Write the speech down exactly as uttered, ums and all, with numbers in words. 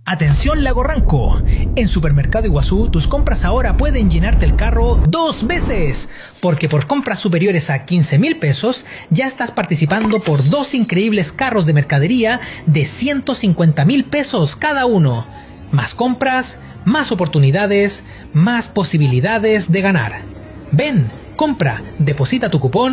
Atención Lago Ranco, en Supermercado Iguazú tus compras ahora pueden llenarte el carro dos veces, porque por compras superiores a quince mil pesos ya estás participando por dos increíbles carros de mercadería de ciento cincuenta mil pesos cada uno. Más compras, más oportunidades, más posibilidades de ganar. Ven, compra, deposita tu cupón